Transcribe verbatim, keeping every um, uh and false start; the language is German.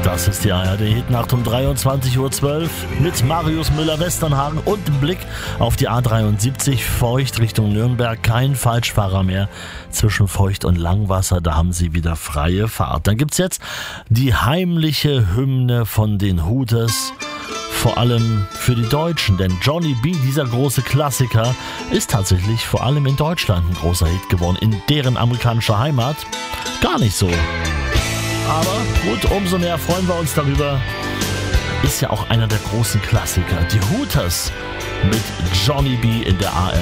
Das ist die A R D-Hitnacht um dreiundzwanzig Uhr zwölf mit Marius Müller-Westernhagen und dem Blick auf die A dreiundsiebzig, Feucht Richtung Nürnberg. Kein Falschfahrer mehr zwischen Feucht und Langwasser, da haben sie wieder freie Fahrt. Dann gibt's jetzt die heimliche Hymne von den Hooters, vor allem für die Deutschen, denn Johnny B., dieser große Klassiker, ist tatsächlich vor allem in Deutschland ein großer Hit geworden, in deren amerikanischer Heimat gar nicht so. Aber gut, umso mehr freuen wir uns darüber. Ist ja auch einer der großen Klassiker. Die Hooters mit Johnny B. in der A R D.